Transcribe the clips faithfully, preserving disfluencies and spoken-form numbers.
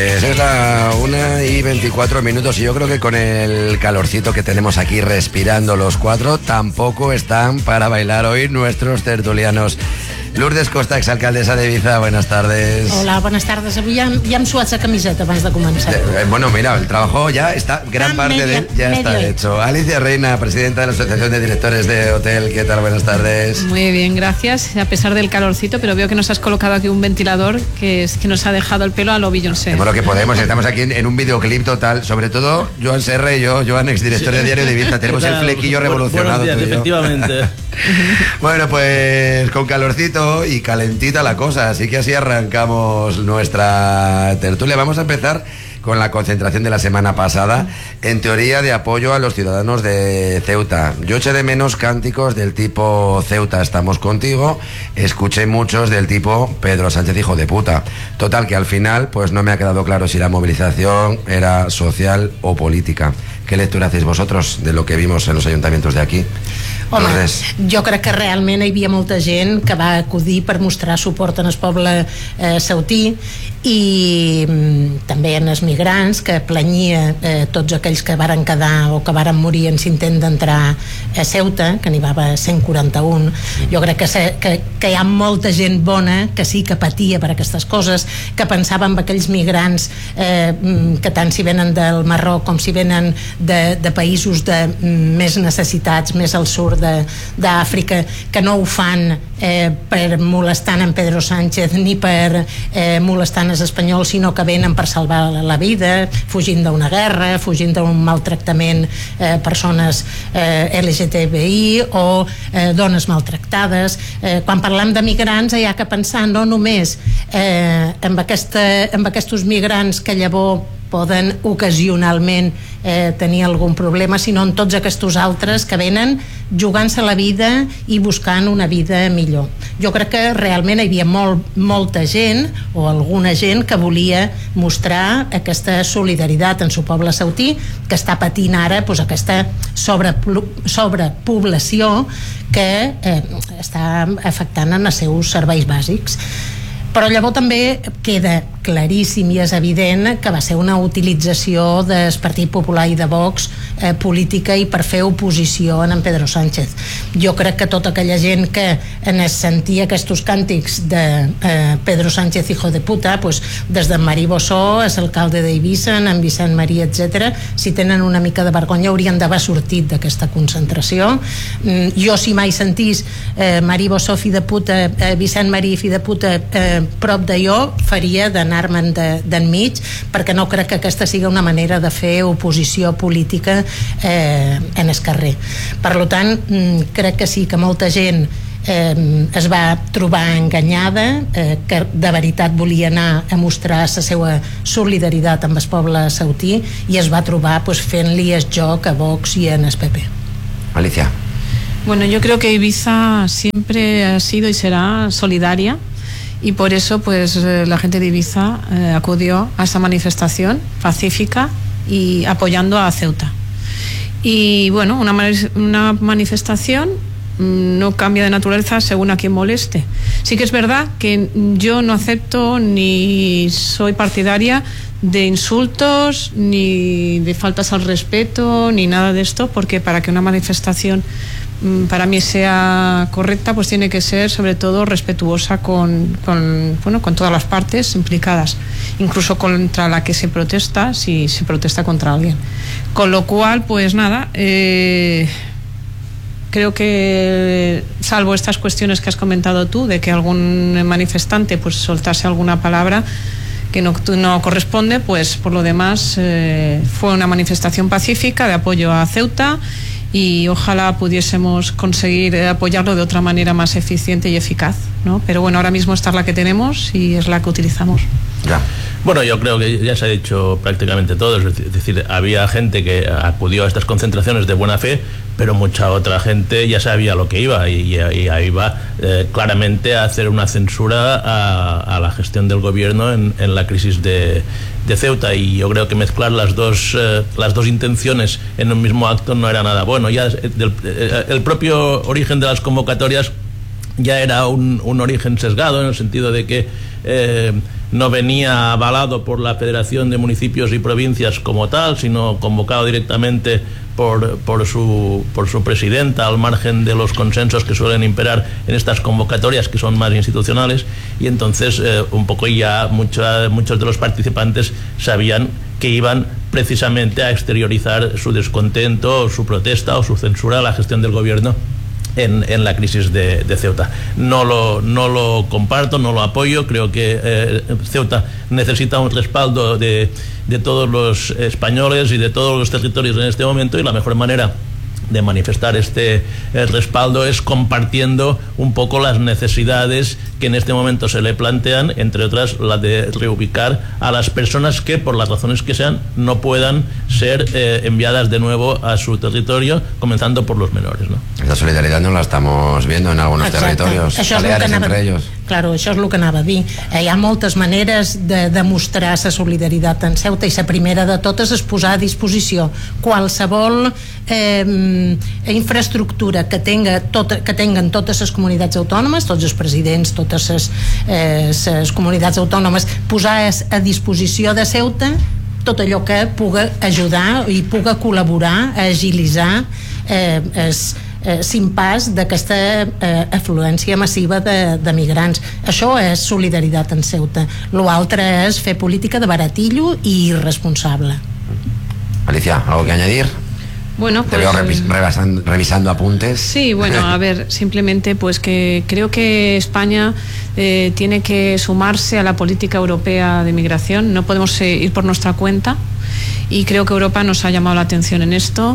Es la una y veinticuatro minutos y yo creo que con el calorcito que tenemos aquí respirando los cuatro, tampoco están para bailar hoy nuestros tertulianos. Lourdes Costa, exalcaldesa de Ibiza, buenas tardes. Hola, buenas tardes. Avui ja, ja hem suat la camiseta abans de començar. Eh, bueno, mira, el trabajo ya está, gran ah, parte media, de él ya está hecho. Alicia Reina, presidenta de la Asociación de Directores de Hotel, ¿qué tal? Buenas tardes. Muy bien, gracias, a pesar del calorcito, pero veo que nos has colocado aquí un ventilador que, es, que nos ha dejado el pelo a lo Beyoncé. Bueno, que podemos, estamos aquí en, en un videoclip total, sobre todo Joan Serra y yo, Joan, exdirector de Diario de Ibiza, tenemos el flequillo revolucionado. Buenos días, efectivamente. Bueno, pues con calorcito y calentita la cosa, así que así arrancamos nuestra tertulia. Vamos a empezar con la concentración de la semana pasada, en teoría de apoyo a los ciudadanos de Ceuta. Yo eché de menos cánticos del tipo Ceuta, estamos contigo, escuché muchos del tipo Pedro Sánchez, hijo de puta. Total, que al final pues no me ha quedado claro si la movilización era social o política. ¿Qué lectura hacéis vosotros de lo que vimos en los ayuntamientos de aquí? Home, jo crec que realment hi havia molta gent que va acudir per mostrar suport en el poble eh, ceutí i mm, també en els migrants, que planyia eh, tots aquells que varen quedar o que varen morir en l'intent d'entrar a Ceuta, que n'hi va cent quaranta-un. Jo crec que, se, que, que hi ha molta gent bona que sí que patia per aquestes coses, que pensava en aquells migrants eh, que tant si venen del Marroc com si venen de, de països de més necessitats, més al sud d'Àfrica, que no ho fan eh, per molestar en Pedro Sánchez ni per eh, molestar els espanyols, sinó que venen per salvar la vida, fugint d'una guerra, fugint d'un maltractament, eh, persones eh, L G T B I o eh, dones maltractades. Eh, quan parlem de migrants hi ha que pensar no només eh, amb, aquesta, amb aquests migrants que llavors poden ocasionalment eh, tenir algun problema, sinó en tots aquests altres que venen jugant-se la vida i buscant una vida millor. Jo crec que realment hi havia molt, molta gent o alguna gent que volia mostrar aquesta solidaritat en el poble ceutí, que està patint ara pues, aquesta sobre, sobrepoblació que eh, està afectant en els seus serveis bàsics. Però llavors també queda claríssim i és evident que va ser una utilització del Partit Popular i de Vox eh, política i per fer oposició a en Pedro Sánchez. Jo crec que tota aquella gent que en sentia aquests càntics de eh, Pedro Sánchez hijo de puta, pues, des de Marí Bossó, és alcalde d'Eivissa, en Vicent Marí, etcètera, si tenen una mica de vergonya haurien d'haver sortit d'aquesta concentració. Mm, jo si mai sentís eh, Marí Bossó fi de puta, eh, Vicent Marí fi de puta eh, prop de jo, faria d'anar-me'n d'enmig, perquè no crec que aquesta sigui una manera de fer oposició política eh, en el carrer. Per tant, crec que sí que molta gent eh, es va trobar enganyada, eh, que de veritat volia anar a mostrar la seva solidaritat amb el poble ceutí i es va trobar pues, fent-li el joc a Vox i en el P P. Alicia. Bueno, yo creo que Ibiza siempre ha sido y será solidaria. Y por eso pues la gente de Ibiza eh, acudió a esa manifestación pacífica y apoyando a Ceuta. Y bueno, una, una manifestación no cambia de naturaleza según a quien moleste. Sí que es verdad que yo no acepto ni soy partidaria de insultos ni de faltas al respeto ni nada de esto, porque para que una manifestación para mí sea correcta, pues tiene que ser sobre todo respetuosa con, con, bueno, con todas las partes implicadas, incluso contra la que se protesta, si se protesta contra alguien. Con lo cual, pues nada, eh, creo que salvo estas cuestiones que has comentado tú, de que algún manifestante pues soltase alguna palabra que no, no corresponde, pues por lo demás eh, fue una manifestación pacífica de apoyo a Ceuta y ojalá pudiésemos conseguir apoyarlo de otra manera más eficiente y eficaz, ¿no? Pero bueno, ahora mismo esta es la que tenemos y es la que utilizamos. Ya. Bueno, yo creo que ya se ha dicho prácticamente todo, es decir, había gente que acudió a estas concentraciones de buena fe, pero mucha otra gente ya sabía lo que iba y, y ahí va eh, claramente a hacer una censura a, a la gestión del gobierno en, en la crisis de, de Ceuta, y yo creo que mezclar las dos eh, las dos intenciones en un mismo acto no era nada bueno. Ya del, el propio origen de las convocatorias ya era un, un origen sesgado, en el sentido de que eh, no venía avalado por la Federación de Municipios y Provincias como tal, sino convocado directamente por, por, su, por su presidenta, al margen de los consensos que suelen imperar en estas convocatorias, que son más institucionales, y entonces eh, un poco ya mucha, muchos de los participantes sabían que iban precisamente a exteriorizar su descontento, o su protesta o su censura a la gestión del gobierno En, en la crisis de, de Ceuta. No lo, no lo comparto, no lo apoyo. Creo que eh, Ceuta necesita un respaldo de, de todos los españoles y de todos los territorios en este momento, y la mejor manera de manifestar este eh, respaldo es compartiendo un poco las necesidades que en este momento se le plantean, entre otras la de reubicar a las personas que, por las razones que sean, no puedan ser eh, enviadas de nuevo a su territorio, comenzando por los menores, ¿no? Esta solidaridad no la estamos viendo en algunos Exacte. territorios, Això és Baleares anava, entre ellos. Claro, això és el que anava a dir. Eh, hi ha moltes maneres de demostrar la solidaritat en Ceuta, i la primera de totes és posar a disposició qualsevol eh, infraestructura que, tenga tot, que tinguen totes les comunitats autònomes, tots els presidents, totes les, eh, les comunitats autònomes, posar a disposició de Ceuta tot allò que puga ajudar i puga col·laborar a agilitzar eh, es, eh, s'impàs d'aquesta eh, afluència massiva de, de migrants. Això és solidaritat en Ceuta. L'altre és fer política de baratillo i irresponsable. Alicia, ¿algo que añadir? Bueno, Te pues, veo revis revisando, revisando apuntes. Sí, bueno, a ver, simplemente pues que creo que España eh, tiene que sumarse a la política europea de migración. No podemos eh, ir por nuestra cuenta, y creo que Europa nos ha llamado la atención en esto,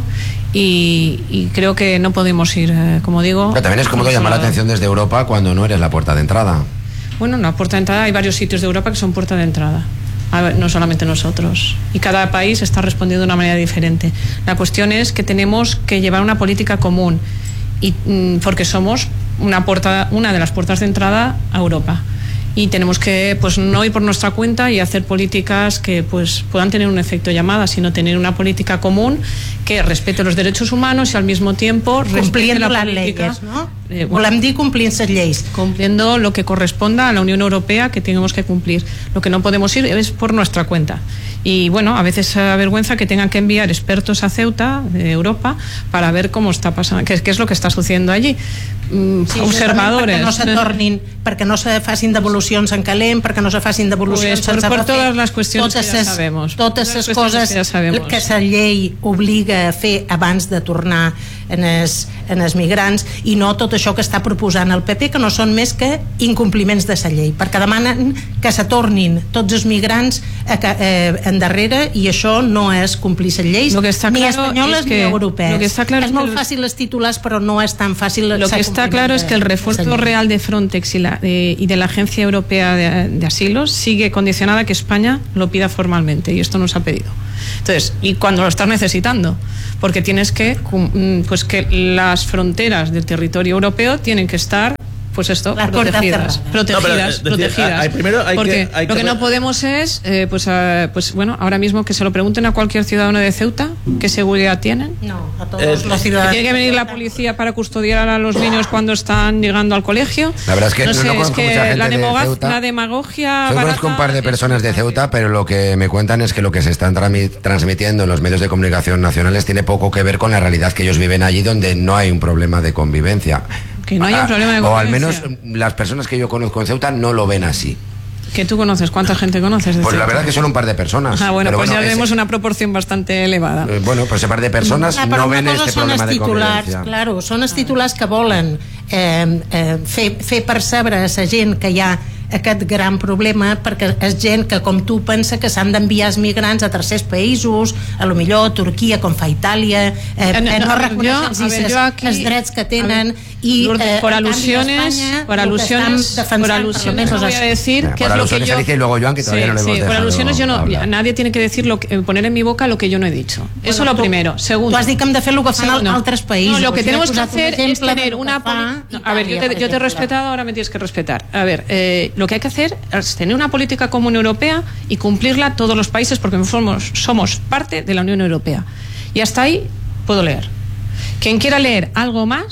y, y creo que no podemos ir, eh, como digo... Pero también es cómodo llamar la atención desde Europa cuando no eres la puerta de entrada. Bueno, la puerta de entrada, hay varios sitios de Europa que son puerta de entrada. A ver, no solamente nosotros, y cada país está respondiendo de una manera diferente. La cuestión es que tenemos que llevar una política común, y mm, porque somos una puerta, una de las puertas de entrada a Europa, y tenemos que pues no ir por nuestra cuenta y hacer políticas que pues puedan tener un efecto llamada, sino tener una política común que respete los derechos humanos y al mismo tiempo respete la política, leyes, ¿no? Eh, bueno, Volem dir complint les lleis. Cumpliendo lo que corresponda a la Unión Europea, que tenemos que cumplir. Lo que no podemos ir es por nuestra cuenta. Y bueno, a veces avergüenza que tengan que enviar expertos a Ceuta, de Europa, para ver cómo está pasando, qué, qué es lo que está sucediendo allí. Mm, sí, observadores. Perquè no se tornin, perquè no se facin devolucions en calent, perquè no se facin devolucions pues sense por, por paper. todas las cuestiones totes que ya ses, sabemos. Totes les coses que, ja que la llei obliga a fer abans de tornar en els, en els migrants, i no tot això que està proposant el P P, que no són més que incompliments de la llei, perquè demanen que se tornin tots els migrants a, eh, endarrere, i això no és complir les lleis, lo que está ni claro espanyoles es que, ni europees. Lo que está claro és es molt el, fàcil els titulars, però no és tan fàcil. Lo que está claro es que el refuerzo real de Frontex y, la, de, y de la Agencia Europea de, de Asilos sigue condicionada a que España lo pida formalmente, y esto nos ha pedido. Entonces, y cuando lo estás necesitando, porque tienes que, pues que las fronteras del territorio europeo tienen que estar, pues esto, Las protegidas, protegidas, protegidas, no, pero, decir, protegidas. Hay, primero hay porque que, hay lo que, que no podemos es, eh, pues, uh, pues bueno, ahora mismo que se lo pregunten a cualquier ciudadano de Ceuta, ¿qué seguridad tienen? No, a todos Es, los ciudadanos. ¿Tiene que venir la policía para custodiar a los niños cuando están llegando al colegio? La verdad es que no, no, sé, no es conozco que mucha gente la, de demoga- Ceuta. la demagogia. Yo barata conozco un par de es personas de bastante. Ceuta, pero lo que me cuentan es que lo que se están trami- transmitiendo en los medios de comunicación nacionales tiene poco que ver con la realidad que ellos viven allí, donde no hay un problema de convivencia. Que no hay un Ah, problema de O al menos convivencia. las personas que yo conozco en Ceuta no lo ven así. Que tú conoces, ¿cuánta gente conoces? De Pues la Ceuta? verdad que son un par de personas. Ah, bueno, pero pues ya ese- vemos una proporción bastante elevada. eh, Bueno, pues ese par de personas Clar, però no una ven cosa este són problema els de titulars, convivencia. claro, són els titulars que volen eh, eh, fer, fer percebre a la gent que hi ha aquest gran problema, perquè és gent que, com tu, pensa que s'han d'enviar els migrants a tercers països, a lo millor Turquia, com fa Itàlia, eh, Eh, no, eh, no a ver, reconeixen yo- a ver, yo aquí- els drets que tenen, a ver, i Lourdes, eh, por en canvi, alusiones, a Espanya, por el que alusiones, estan defensant por per alusiones lo no menos voy a decir Mira, qué por es lo que alusiones yo... Alicia y luego Joan, que todavía sí, no le hemos sí, por dejado alusiones yo no, hablar. nadie tiene que decir lo que, eh, poner en mi boca lo que yo no he dicho. Eso Bueno, lo tu- primero. Segundo, tu has dit que hem de fer el que fan Segundo. altres països. No, lo que Jo he tenemos que posat un hacer es exemple tener del que una fa poli- no, a ver, yo Itàlia, te, per yo te he exemple. respetado, ahora me tienes que respetar. A ver, eh, lo que hay que hacer es tener una política común europea y cumplirla todos los países, porque somos, somos parte de la Unión Europea. Y hasta ahí puedo leer. Quien quiera leer algo más,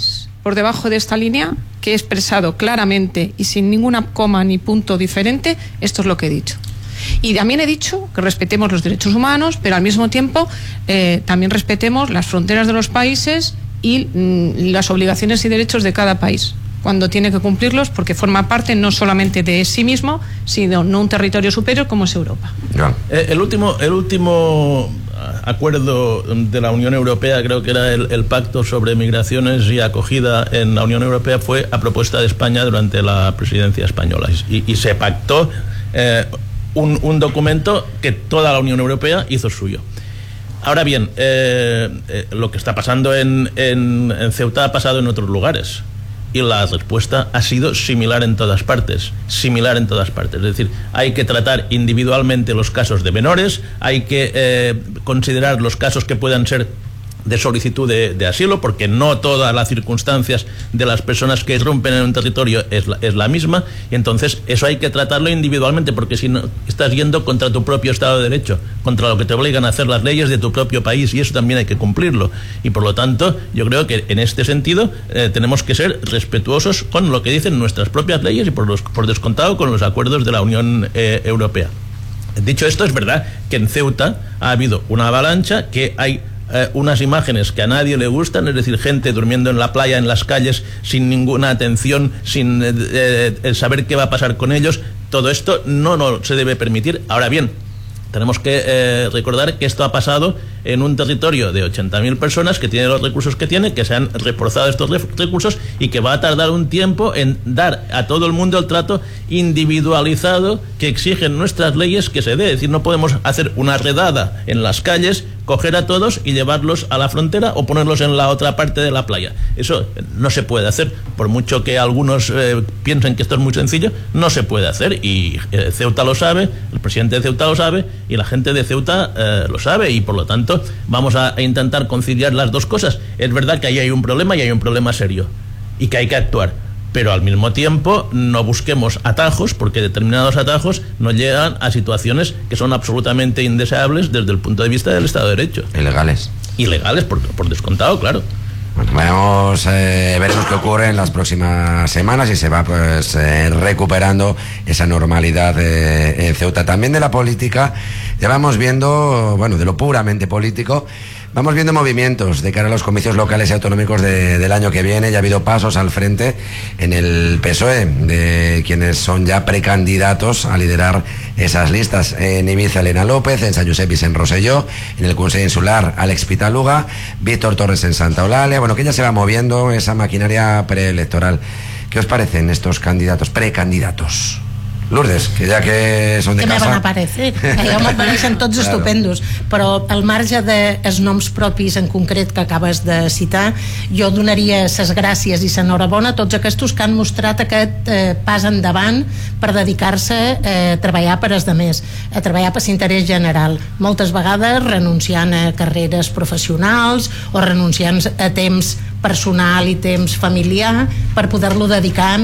por debajo de esta línea, que he expresado claramente y sin ninguna coma ni punto diferente, esto es lo que he dicho. Y también he dicho que respetemos los derechos humanos, pero al mismo tiempo eh, también respetemos las fronteras de los países y mm, las obligaciones y derechos de cada país cuando tiene que cumplirlos, porque forma parte no solamente de sí mismo, sino no un territorio superior como es Europa. No. Eh, el último, el último acuerdo de la Unión Europea, creo que era el, el Pacto sobre Migraciones y Acogida en la Unión Europea, fue a propuesta de España durante la presidencia española. Y, y se pactó eh, un, un documento que toda la Unión Europea hizo suyo. Ahora bien, eh, eh, lo que está pasando en, en, en Ceuta ha pasado en otros lugares. Y la respuesta ha sido similar en todas partes, similar en todas partes. Es decir, hay que tratar individualmente los casos de menores, hay que eh, considerar los casos que puedan ser de solicitud de, de asilo, porque no todas las circunstancias de las personas que irrumpen en un territorio es la, es la misma, y entonces eso hay que tratarlo individualmente, porque si no estás yendo contra tu propio Estado de Derecho, contra lo que te obligan a hacer las leyes de tu propio país, y eso también hay que cumplirlo. Y por lo tanto, yo creo que en este sentido eh, tenemos que ser respetuosos con lo que dicen nuestras propias leyes y por, los, por descontado con los acuerdos de la Unión eh, Europea. Dicho esto, es verdad que en Ceuta ha habido una avalancha, que hay Eh, unas imágenes que a nadie le gustan, es decir, gente durmiendo en la playa, en las calles, sin ninguna atención, sin eh, eh, saber qué va a pasar con ellos. Todo esto no, no se debe permitir. Ahora bien, tenemos que eh, recordar que esto ha pasado en un territorio de ochenta mil personas que tiene los recursos que tiene, que se han reforzado estos recursos y que va a tardar un tiempo en dar a todo el mundo el trato individualizado que exigen nuestras leyes que se dé. Es decir, no podemos hacer una redada en las calles, coger a todos y llevarlos a la frontera o ponerlos en la otra parte de la playa. Eso no se puede hacer, por mucho que algunos eh, piensen que esto es muy sencillo, no se puede hacer, y eh, Ceuta lo sabe, el presidente de Ceuta lo sabe y la gente de Ceuta eh, lo sabe, y por lo tanto vamos a, a intentar conciliar las dos cosas. Es verdad que ahí hay un problema y hay un problema serio y que hay que actuar, pero al mismo tiempo no busquemos atajos, porque determinados atajos nos llevan a situaciones que son absolutamente indeseables desde el punto de vista del Estado de Derecho. Ilegales. Ilegales, por, por descontado, claro. Bueno, veremos, eh, veremos qué ocurre en las próximas semanas y se va pues eh, recuperando esa normalidad eh, en Ceuta. También de la política, ya vamos viendo, bueno, de lo puramente político, vamos viendo movimientos de cara a los comicios locales y autonómicos de, del año que viene. Ya ha habido pasos al frente en el P S O E de quienes son ya precandidatos a liderar esas listas. En Ibiza, Elena López; en Sant Josep, Vicent Rosselló; en el Consell Insular, Àlex Pitaluga; Víctor Torres en Santa Eulàlia. Bueno, que ya se va moviendo esa maquinaria preelectoral. ¿Qué os parecen estos candidatos, precandidatos? Lourdes, que ja que són de que casa... Que me van aparèixer, allò m'apareixen tots claro. Estupendos, però al marge dels noms propis en concret que acabes de citar, jo donaria ses gràcies i s'enhorabona a tots aquests que han mostrat aquest eh, pas endavant per dedicar-se eh, a treballar per als demés, a treballar per l'interès general, moltes vegades renunciant a carreres professionals o renunciant a temps personal i temps familiar per poder-lo dedicar